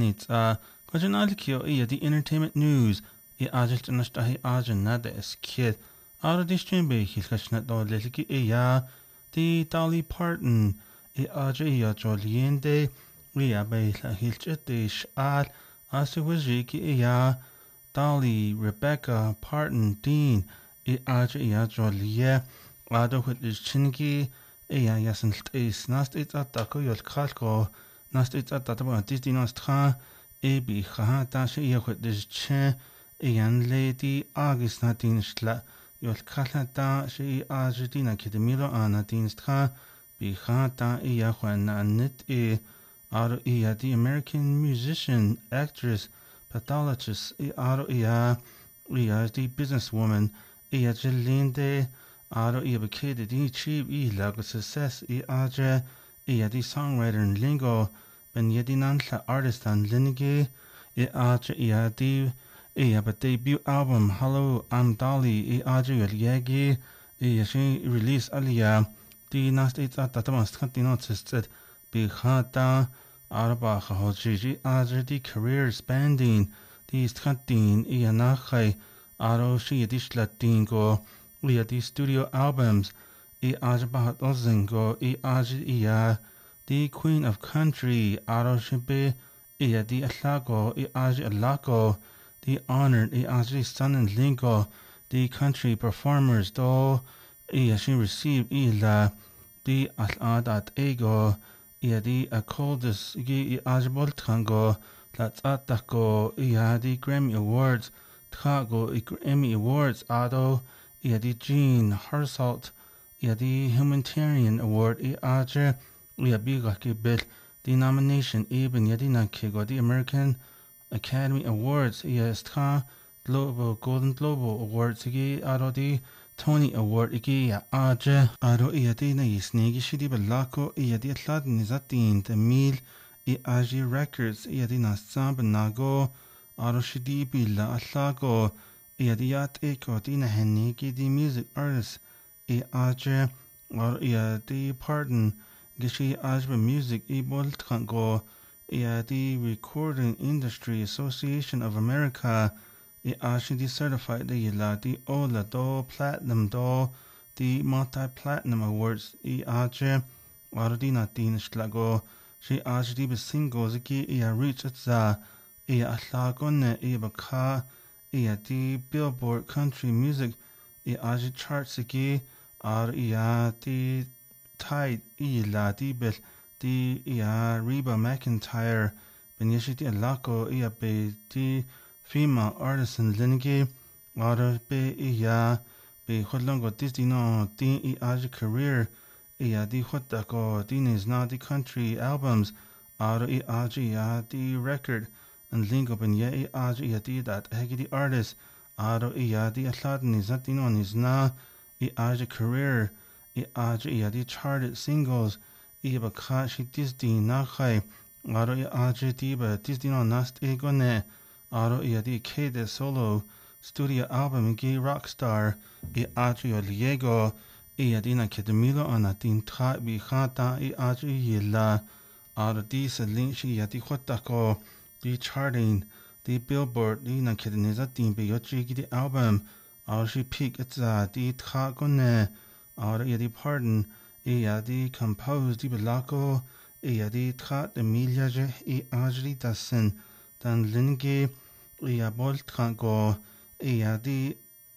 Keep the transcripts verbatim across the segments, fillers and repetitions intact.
Danny uh Question Alikio iya the entertainment news I ajil tanastahi ajan nada is kid out of this chamber hilkashna do leliki iya the Dolly Parton I aja iya joliende iya bay la hilchetish al asiwajiki iya Dolly Rebecca Parton Dean I aja iya jolie ado with is chinki iya yasan is nast it's at dako yol kalko nast it's at databa disdi nast ha ebi ha dash iya with is chen iyan lady August na dinstla yol kala da she aja dina kidemilo ana dinstha bi ha da iya when na nit e aro iya the American musician actress pathologist I aro iya iya the businesswoman iya jelinde aro iya bekede di achieve I lago success I aja iya the songwriter in lingo ben yedi nantla artist an linige I aja iya the iya but debut album Hello I'm Dolly I aja yel yegi iya she release alia the nast it's at that must continue to bi khata arba khahoji aja the career spending the skantin iya nakhai aro she dishla tingo iya the studio albums I aja bahat ozingo I aja iya the queen of country aro shebe iya the alago I aja alago the honored I aja son and lingo the country performers do iya she received ila the al-adat ego iya the accoldus gi I aja boltango that's atako iya the Grammy Awards Tkago Emmy Awards ado iya the Jean Harsalt iya the Humanitarian Award I aja iya biga ki bil the nomination even yadina kigo the American Academy Awards iya sta Global Golden Global Awards igi ado the Tony Award igi ya aja ado iya the na yisnegi shidi balako iya the atlad nizatin the mil I aji records iya the na samba nago aro shidi bila atlago iya the yat eko the na henegi the music artist I aja aro iya the pardon gishi ajba music I bolt kango iya the Recording Industry Association of America I aja the certified the yila the ola do platinum do the multi-platinum awards I aja aro the na tin shlago she aja the singles iki iya reach za iya atlago ne iya baka iya the Billboard Country Music I aja charts iki aro iya the tied ila di bel di iya Reba McEntire ben yeshiti alako iya be di female artisan linige aro be iya be hodlongo disdi no di I aja career iya di hodako di is na di country albums aro I aja iya di record and lingo ben ye I aja iya di that hegi di artist aro iya di atlad is not di no is na I aja career I aja iya di charted singles iya baka shi disdi nakhai aro I aja di ba disdi no nast ego ne aro iya di kede solo studio album gi Rockstar I aja yo liego iya di na kedemilo ana din tra bi khata I aja yilla aro di sa link shi iya di khotako di charting di Billboard di na kedeniza din be yochi gi di album aro shi peak itza di tra go ne aro iya di pardon iya di composed di belako iya di trat emilia je I aja di dasen dan linge iya bolt kango iya di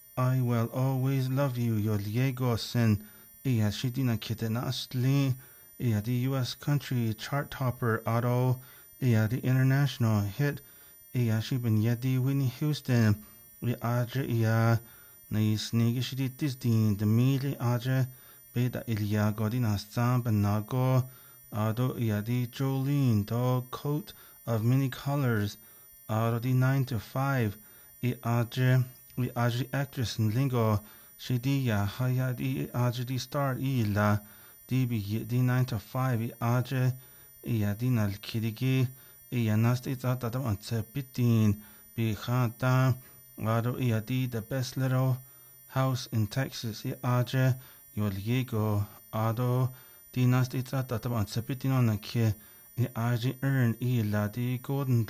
I will always love you yo liego sen iya shidina kitena asli iya di U S country chart topper aro iya di international hit iya shibin yedi Whitney Houston I aja iya na isnegi shidi disdin de mili aja beta ilia godina samba nago ado iya di Jolene do coat of many colors ado di nine to five I aja I aja actress in lingo shidi ya haya di aja di star ila di bi di nine to five I aja iya di nal kidigi iya nasti zata da antse bitin bi khata ado iya di the best little house in Texas I aja yo liego ado di nasti zata da antse bitin on ke I aja earn ila di golden